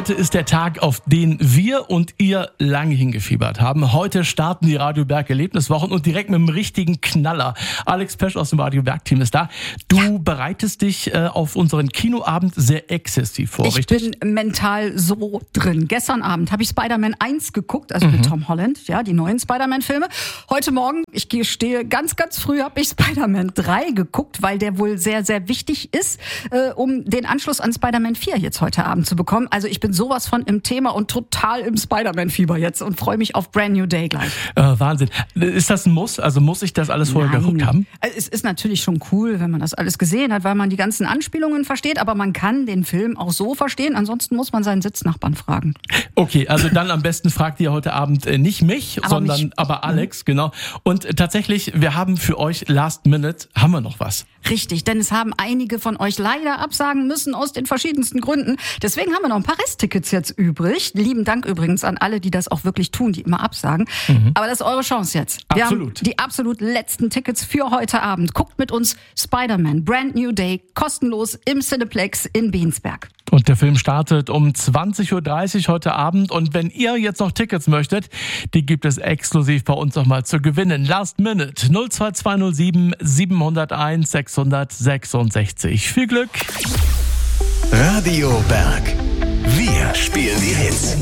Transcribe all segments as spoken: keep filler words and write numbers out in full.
Heute ist der Tag, auf den wir und ihr lange hingefiebert haben. Heute starten die Radio Berg Erlebniswochen und direkt mit einem richtigen Knaller. Alex Pesch aus dem Radio Berg Team ist da. Du ja. bereitest dich äh, auf unseren Kinoabend sehr exzessiv vor, ich richtig? Ich bin mental so drin. Gestern Abend habe ich Spider-Man eins geguckt, also mhm. mit Tom Holland, ja, die neuen Spider-Man-Filme. Heute Morgen, ich gestehe, ganz, ganz früh habe ich Spider-Man drei geguckt, weil der wohl sehr, sehr wichtig ist, äh, um den Anschluss an Spider-Man vier jetzt heute Abend zu bekommen. Also ich bin sowas von im Thema und total im Spider-Man-Fieber jetzt und freue mich auf Brand New Day gleich. Äh, Wahnsinn. Ist das ein Muss? Also muss ich das alles vorher Nein. geguckt haben? Es ist natürlich schon cool, wenn man das alles gesehen hat, weil man die ganzen Anspielungen versteht, aber man kann den Film auch so verstehen, ansonsten muss man seinen Sitznachbarn fragen. Okay, also dann am besten fragt ihr heute Abend äh, nicht mich, aber sondern mich. aber Alex, genau. Und äh, tatsächlich, wir haben für euch Last Minute, haben wir noch was. Richtig, denn es haben einige von euch leider absagen müssen aus den verschiedensten Gründen. Deswegen haben wir noch ein paar Resttickets jetzt übrig. Lieben Dank übrigens an alle, die das auch wirklich tun, die immer absagen. Mhm. Aber das ist eure Chance jetzt. Wir absolut. haben die absolut letzten Tickets für heute Abend. Guckt mit uns Spider-Man Brand New Day kostenlos im Cineplex in Bensberg. Und der Film startet um zwanzig Uhr dreißig heute Abend. Und wenn ihr jetzt noch Tickets möchtet, die gibt es exklusiv bei uns nochmal zu gewinnen. Last Minute null zwei zwei null sieben sieben null eins sechs sechs sechs. Viel Glück! Radio Berg. Wir spielen die Hits.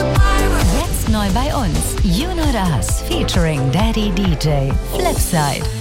Jetzt neu bei uns. You Know Das featuring Daddy D J. Flipside.